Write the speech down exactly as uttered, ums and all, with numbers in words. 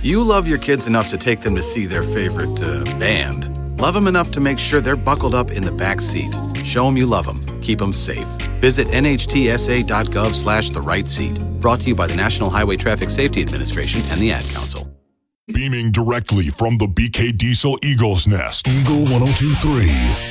You love your kids enough to take them to see their favorite uh, band. Love them enough to make sure they're buckled up in the back seat. Show them you love them. Keep them safe. Visit nhtsa.gov slash the right seat. Brought to you by the National Highway Traffic Safety Administration and the Ad Council. Beaming directly from the B K Diesel Eagle's Nest. Eagle one oh two point three.